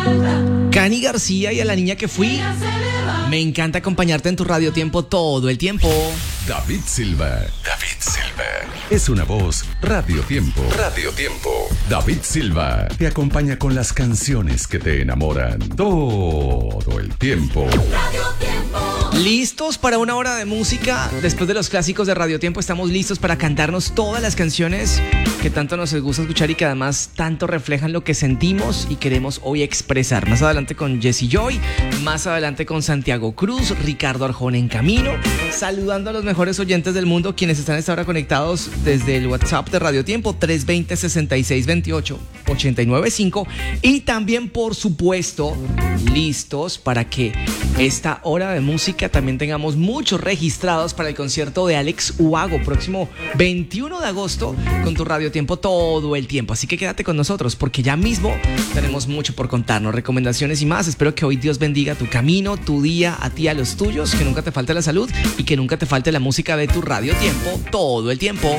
Cani García y a la niña que fui. Me encanta acompañarte en tu Radio Tiempo todo el tiempo. David Silva. David Silva. Es una voz Radio Tiempo. Radio Tiempo. David Silva te acompaña con las canciones que te enamoran todo el tiempo. Radio Tiempo. ¿Listos para una hora de música? Después de los clásicos de Radio Tiempo, estamos listos para cantarnos todas las canciones que tanto nos gusta escuchar y que además tanto reflejan lo que sentimos y queremos hoy expresar. Más adelante con Jesse Joy, más adelante con Santiago Cruz, Ricardo Arjona en camino, saludando a los mejores oyentes del mundo, quienes están a esta hora conectados desde el WhatsApp de Radio Tiempo, 320-6628-895, y también, por supuesto, listos para que esta hora de música también tengamos muchos registrados para el concierto de Alex Ubago, próximo 21 de agosto, con tu Radio Tiempo todo el tiempo. Así que quédate con nosotros, porque ya mismo tenemos mucho por contarnos, recomendaciones y más. Espero que hoy Dios bendiga tu camino, tu día, a ti, a los tuyos, que nunca te falte la salud y que nunca te falte la música de tu Radio Tiempo todo el tiempo.